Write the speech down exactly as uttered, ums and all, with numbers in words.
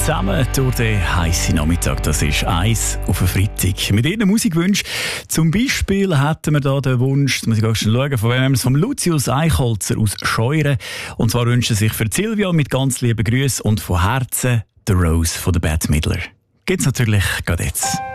zusammen durch den heißen Nachmittag. Das ist eins auf den Freitag. Mit Ihren Musikwünschen. Zum Beispiel hätten wir da den Wunsch, das muss ich auch schon schauen, von wem es vom Lucius Eichholzer aus Scheuren. Und zwar wünschen sich für Silvia mit ganz lieben Grüßen und von Herzen The Rose von der Bette Midler. Geht's natürlich gerade jetzt.